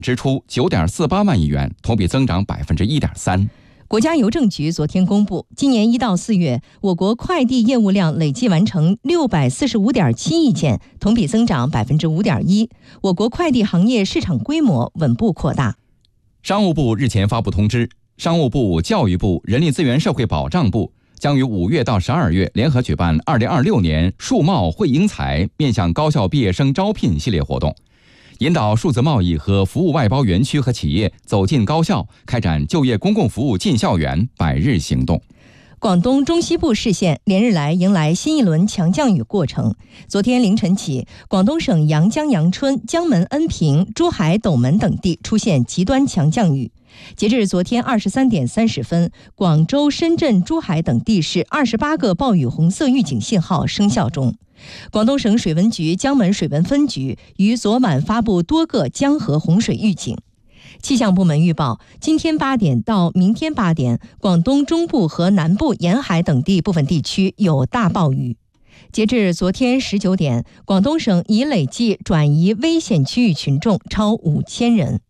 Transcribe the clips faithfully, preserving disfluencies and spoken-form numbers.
支出 九点四八万亿元，同比增长 百分之一点三。 国家邮政局昨天公布，今年一到四月，我国快递业务量累计完成 六百四十五点七亿件，同比增长 百分之五点一。我国快递行业市场规模稳步扩大。 商务部日前发布通知，商务部、教育部、人力资源社会保障部将于五月到十二月联合举办二零二六年数贸惠英才面向高校毕业生招聘系列活动，引导数字贸易和服务外包园区和企业走进高校，开展就业公共服务进校园百日行动。 广东中西部市县连日来迎来新一轮强降雨过程。昨天凌晨起，广东省阳江阳春、江门恩平、珠海斗门等地出现极端强降雨。截至昨天二十三点三十分，广州、深圳、珠海等地市二十八个暴雨红色预警信号生效中。广东省水文局江门水文分局于昨晚发布多个江河洪水预警。气象部门预报，今天八点到明天八点，广东中部和南部沿海等地部分地区有大暴雨。截至昨天十九点，广东省已累计转移危险区域群众超五千人。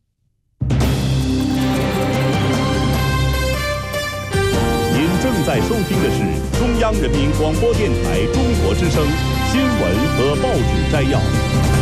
您正在收听的是中央人民广播电台中国之声新闻和报纸摘要。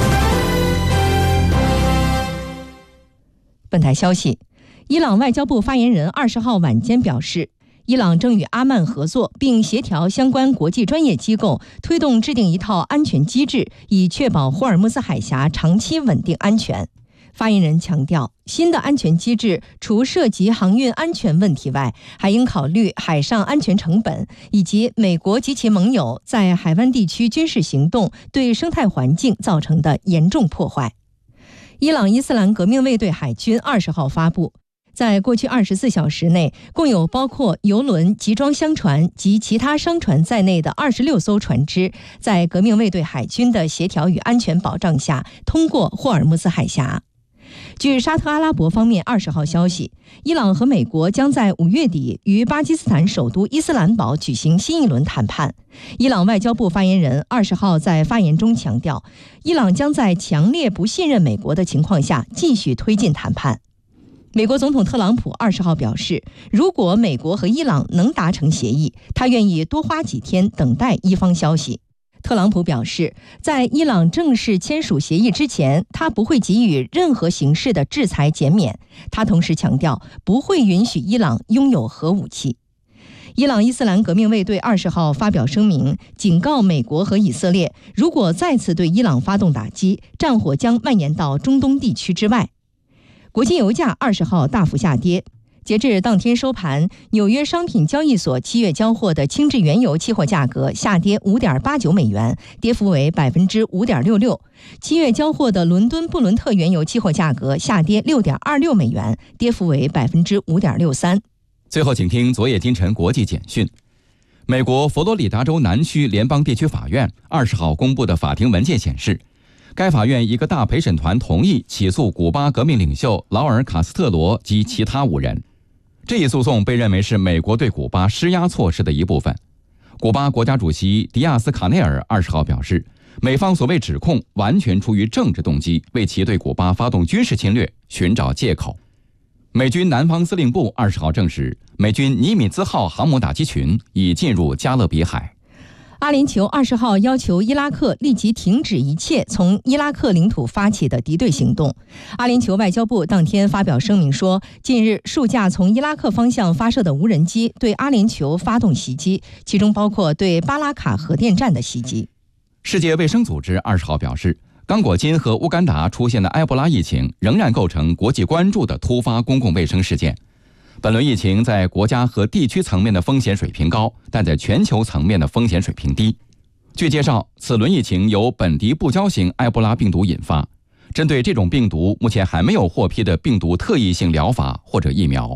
本台消息，伊朗外交部发言人二十号晚间表示，伊朗正与阿曼合作，并协调相关国际专业机构，推动制定一套安全机制，以确保霍尔木兹海峡长期稳定安全。发言人强调，新的安全机制除涉及航运安全问题外，还应考虑海上安全成本，以及美国及其盟友在海湾地区军事行动对生态环境造成的严重破坏。伊朗伊斯兰革命卫队海军二十号发布，在过去二十四小时内，共有包括油轮、集装箱船及其他商船在内的二十六艘船只，在革命卫队海军的协调与安全保障下，通过霍尔木兹海峡。据沙特阿拉伯方面二十号消息，伊朗和美国将在五月底于巴基斯坦首都伊斯兰堡举行新一轮谈判。伊朗外交部发言人二十号在发言中强调，伊朗将在强烈不信任美国的情况下继续推进谈判。美国总统特朗普二十号表示，如果美国和伊朗能达成协议，他愿意多花几天等待伊方消息。特朗普表示，在伊朗正式签署协议之前，他不会给予任何形式的制裁减免。他同时强调，不会允许伊朗拥有核武器。伊朗伊斯兰革命卫队二十号发表声明，警告美国和以色列，如果再次对伊朗发动打击，战火将蔓延到中东地区之外。国际油价二十号大幅下跌。截至当天收盘，纽约商品交易所七月交货的轻质原油期货价格下跌 五点八九美元，跌幅为 百分之五点六六。七月交货的伦敦布伦特原油期货价格下跌 六点二六美元，跌幅为 百分之五点六三。 最后请听昨夜今晨国际简讯。美国佛罗里达州南区联邦地区法院二十号公布的法庭文件显示，该法院一个大陪审团同意起诉古巴革命领袖劳尔·卡斯特罗及其他五人。这一诉讼被认为是美国对古巴施压措施的一部分。古巴国家主席迪亚斯卡内尔二十号表示，美方所谓指控完全出于政治动机，为其对古巴发动军事侵略寻找借口。美军南方司令部二十号证实，美军尼米兹号航母打击群已进入加勒比海。 阿联酋二十号要求伊拉克立即停止一切从伊拉克领土发起的敌对行动。阿联酋外交部当天发表声明说，近日数架从伊拉克方向发射的无人机对阿联酋发动袭击，其中包括对巴拉卡核电站的袭击。 世界卫生组织二十号表示，刚果金和乌干达出现的埃博拉疫情仍然构成国际关注的突发公共卫生事件。本轮疫情在国家和地区层面的风险水平高，但在全球层面的风险水平低。据介绍，此轮疫情由本地不交型埃博拉病毒引发。针对这种病毒，目前还没有获批的病毒特异性疗法或者疫苗。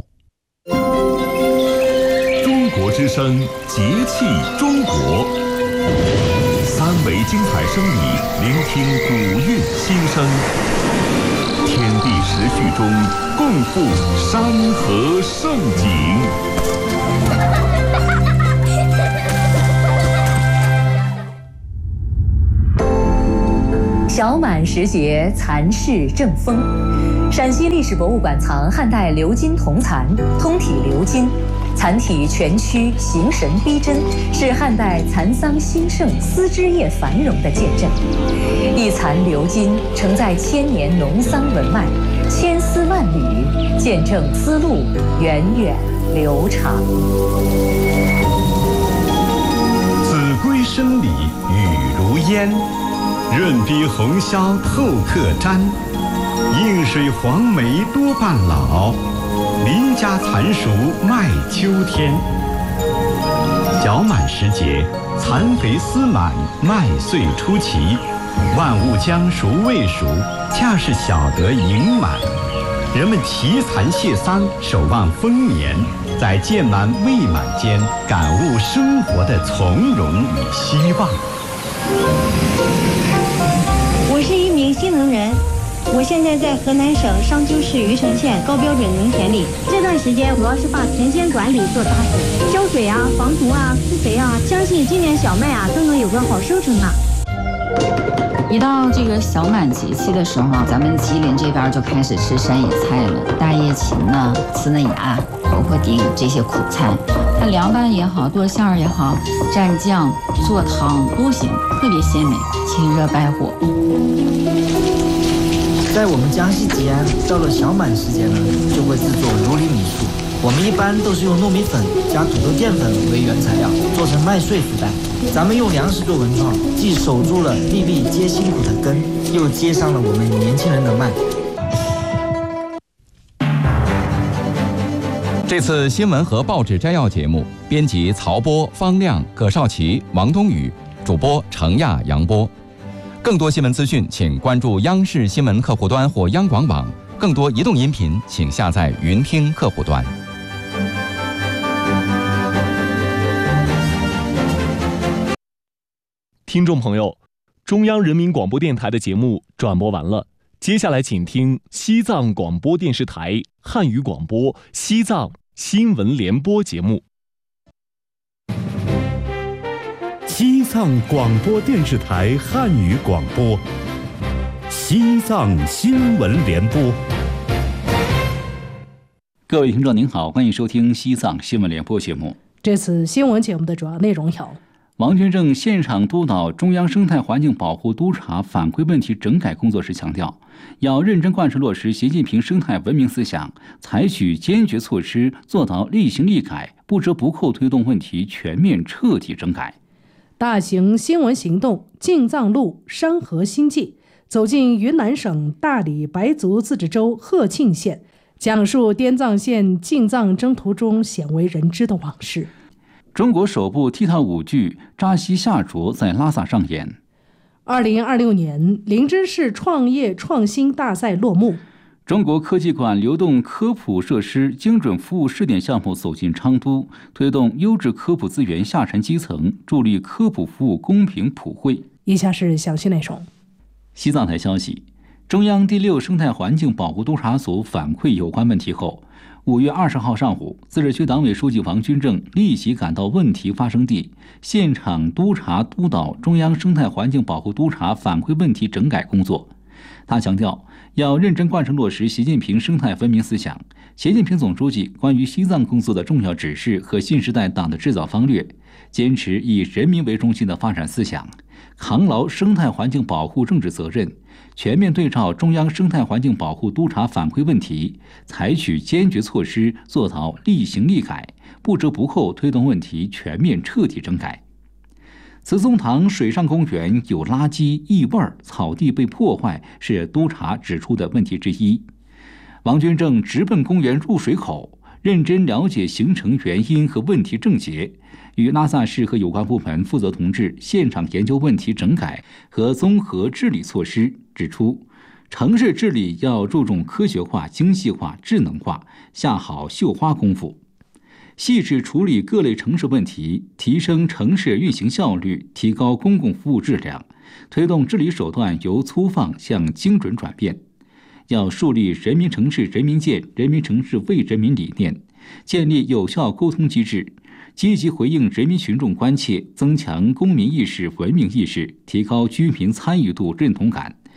中国之声，节气中国，三维精彩声里聆听古韵心声。天地时序中共赴山河盛景。 小小满时节，蚕室正丰。陕西历史博物馆藏汉代鎏金铜蚕，通体鎏金，蚕体全曲，形神逼真，是汉代蚕桑兴盛、丝织业繁荣的见证。一蚕鎏金，承载千年农桑文脉，千丝万缕，见证丝路源远流长。 子规声里雨如烟，润逼红绡透客毡。映水黄梅多半老，邻家蚕熟卖秋天。角满时节，蚕肥丝满，麦穗出齐，万物将熟未熟，恰是晓得盈满。人们齐蚕谢桑，守望丰年，在渐满未满间，感悟生活的从容与希望。 我是一名新农人，我现在在河南省商丘市虞城县高标准农田里。这段时间主要是把田间管理做扎实，浇水啊、防虫啊、施肥啊，相信今年小麦啊都能有个好收成啊。 一到这个小满节气的时候，咱们吉林这边就开始吃山野菜了，大叶芹呢、刺嫩芽、婆婆丁这些苦菜，它凉拌也好，剁馅儿也好，蘸酱、做汤都行，特别鲜美，清热败火。 在我们江西吉安，到了小满时节呢，就会制作如里米醋。我们一般都是用糯米粉加土豆淀粉为原材料，做成麦穗福袋。咱们用粮食做文创，既守住了粒粒皆辛苦的根，又接上了我们年轻人的脉。 这次新闻和报纸摘要节目，编辑曹波、方亮、葛少奇、王冬雨，主播程亚、杨波。更多新闻资讯，请关注央视新闻客户端或央广网。更多移动音频，请下载云听客户端。 听众朋友，中央人民广播电台的节目转播完了，接下来请听西藏广播电视台汉语广播西藏新闻联播节目。 西藏广播电视台汉语广播，西藏新闻联播。 各位听众您好，欢迎收听西藏新闻联播节目。 这次新闻节目的主要内容有： 王军正现场督导中央生态环境保护督查反馈问题整改工作时强调，要认真贯彻落实习近平生态文明思想，采取坚决措施，做到立行立改，不折不扣推动问题全面彻底整改。 大型新闻行动进藏路山河新界，走进云南省大理白族自治州鹤庆县，讲述滇藏线进藏征途中鲜为人知的往事。 中国首部踢踏舞剧《扎西夏卓》在拉萨上演。 二零二六年林芝市创业创新大赛落幕。 中国科技馆流动科普设施精准服务试点项目走进昌都，推动优质科普资源下沉基层，助力科普服务公平普惠。 以下是详细内容。 西藏台消息，中央第六生态环境保护督察组反馈有关问题后，五月二十号上午，自治区党委书记王军正立即赶到问题发生地，现场督查督导中央生态环境保护督察反馈问题整改工作。他强调，要认真贯彻落实习近平生态文明思想、习近平总书记关于西藏工作的重要指示和新时代党的制造方略，坚持以人民为中心的发展思想，扛牢生态环境保护政治责任，全面对照中央生态环境保护督查反馈问题，采取坚决措施，做到立行立改，不折不扣推动问题全面彻底整改。慈宗堂水上公园有垃圾、异味、草地被破坏，是督查指出的问题之一。王军正直奔公园入水口，认真了解形成原因和问题症结，与拉萨市和有关部门负责同志现场研究问题整改和综合治理措施，指出城市治理要注重科学化、精细化、智能化，下好绣花功夫，细致处理各类城市问题，提升城市运行效率，提高公共服务质量，推动治理手段由粗放向精准转变。要树立人民城市人民建、人民城市为人民理念，建立有效沟通机制，积极回应人民群众关切，增强公民意识、文明意识，提高居民参与度、认同感，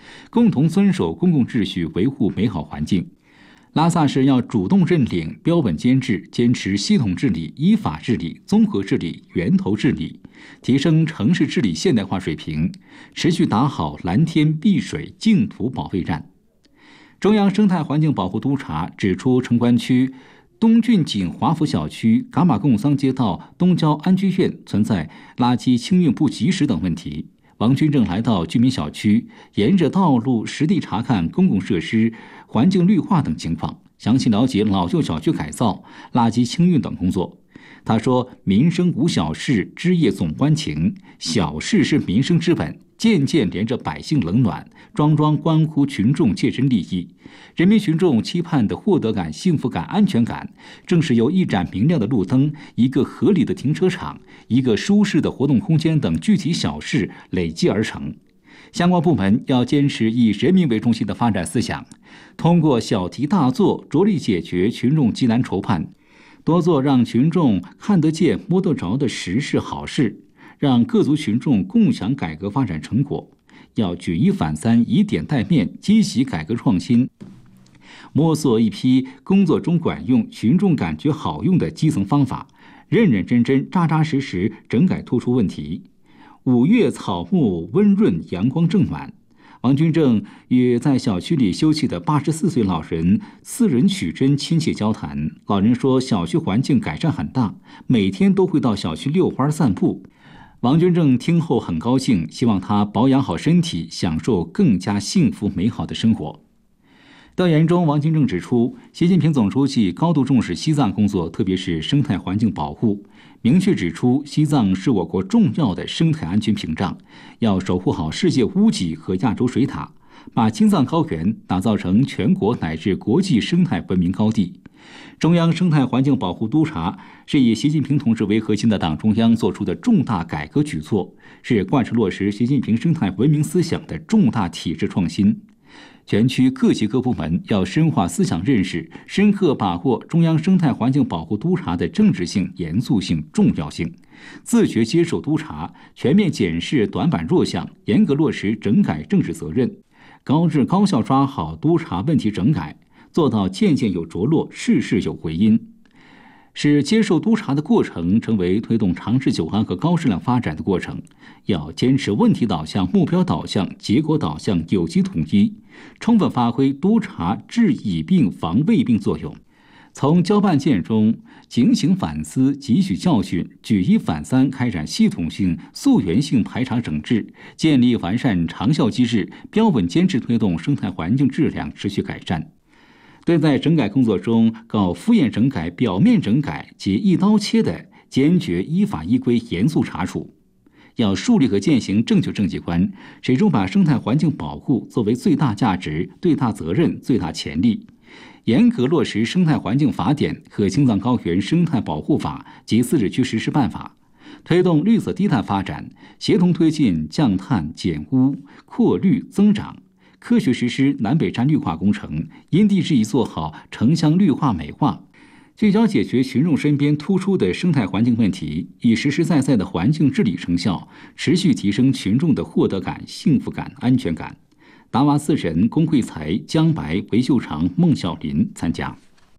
共同遵守公共秩序，维护美好环境。拉萨市要主动认领标本监制，坚持系统治理、依法治理、综合治理、源头治理，提升城市治理现代化水平，持续打好蓝天碧水净土保卫战。中央生态环境保护督察指出，城关区东郡锦华府小区、噶玛贡桑街道、东郊安居院存在垃圾清运不及时等问题。王军正来到居民小区，沿着道路实地查看公共设施、环境绿化等情况，详细了解老旧小区改造、垃圾清运等工作。他说：“民生无小事，枝叶总关情。小事是民生之本，件件连着百姓冷暖，桩桩关乎群众切身利益。人民群众期盼的获得感、幸福感、安全感，正是由一盏明亮的路灯、一个合理的停车场、一个舒适的活动空间等具体小事累积而成。相关部门要坚持以人民为中心的发展思想，通过小题大做，着力解决群众急难愁盼。”多做让群众看得见、摸得着的实事好事，让各族群众共享改革发展成果。要举一反三，以点带面，积极改革创新，摸索一批工作中管用、群众感觉好用的基层方法，认认真真、扎扎实实整改突出问题。五月草木温润，阳光正暖。王军正与在小区里休憩的八十四岁老人私人取真亲切交谈。老人说，小区环境改善很大，每天都会到小区遛弯散步。王军正听后很高兴，希望他保养好身体，享受更加幸福美好的生活。调研中，王军正指出，习近平总书记高度重视西藏工作，特别是生态环境保护，明确指出，西藏是我国重要的生态安全屏障，要守护好世界屋脊和亚洲水塔，把青藏高原打造成全国乃至国际生态文明高地。中央生态环境保护督察是以习近平同志为核心的党中央做出的重大改革举措，是贯彻落实习近平生态文明思想的重大体制创新。全区各级各部门要深化思想认识，深刻把握中央生态环境保护督察的政治性、严肃性、重要性，自觉接受督察，全面检视短板弱项，严格落实整改政治责任，高质高效抓好督察问题整改，做到件件有着落，事事有回音，使接受督察的过程成为推动长治久安和高质量发展的过程。要坚持问题导向、目标导向、结果导向，有机统一，充分发挥督察治已病防未病作用，从交办件中警醒反思，汲取教训，举一反三，开展系统性、溯源性排查整治，建立完善长效机制，标稳监制推动生态环境质量持续改善。对在整改工作中搞敷衍整改、表面整改及一刀切的，坚决依法依规严肃查处。要树立和践行正确政绩观，始终把生态环境保护作为最大价值、最大责任、最大潜力，严格落实《生态环境法典》和《青藏高原生态保护法》及自治区实施办法，推动绿色低碳发展，协同推进降碳减污、扩绿增长，科学实施南北山绿化工程，因地制宜做好城乡绿化美化，聚焦解决群众身边突出的生态环境问题，以实实在在的环境治理成效，持续提升群众的获得感、幸福感、安全感。达瓦斯人、龚慧才、江白、韦秀长、孟小林参加。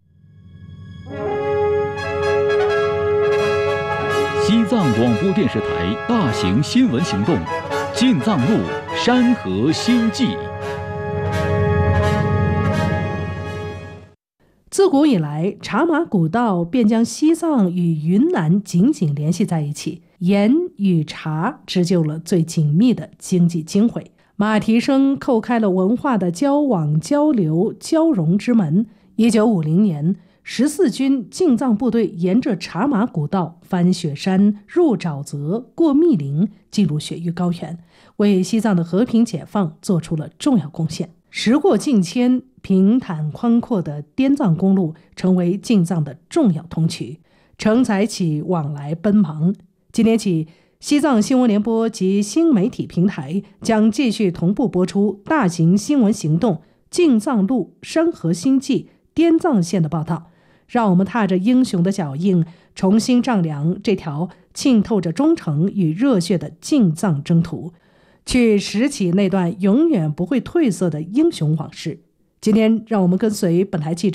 西藏广播电视台大型新闻行动，进藏路山河新纪。 自古以来，茶马古道便将西藏与云南紧紧联系在一起，盐与茶织就了最紧密的经济经纬。马蹄声叩开了文化的交往、交流、交融之门。一九五零年，十四军进藏部队沿着茶马古道翻雪山、入沼泽、过密林，进入雪域高原，为西藏的和平解放做出了重要贡献。时过境迁，平坦宽阔的滇藏公路成为进藏的重要通衢，承载起往来奔忙。今天起，西藏新闻联播及新媒体平台将继续同步播出大型新闻行动进藏路山河新纪滇藏线的报道，让我们踏着英雄的脚印，重新丈量这条浸透着忠诚与热血的进藏征途。 去拾起那段永远不会褪色的英雄往事。今天让我们跟随本台记者